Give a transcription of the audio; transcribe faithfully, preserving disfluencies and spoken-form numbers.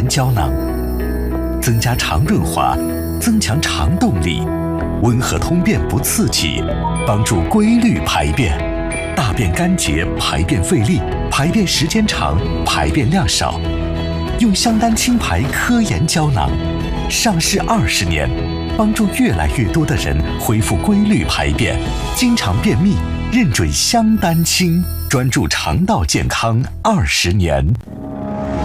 盐胶囊，增加肠润滑，增强肠动力，温和通便不刺激，帮助规律排便，大便干结，排便费力，排便时间长，排便量少。用香丹清排科研胶囊，上市二十年，帮助越来越多的人恢复规律排便，经常便秘，认准香丹清，专注肠道健康二十年。